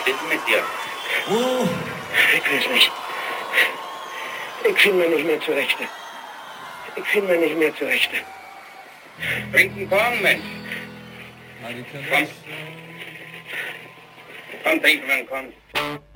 Was ist mit dir? Oh. Ich weiß nicht. Ich finde mir nicht mehr zurecht. Ich finde mir nicht mehr zurecht. Trinken Korn, Mensch. Komm. Komm, trinken wir einen Korn.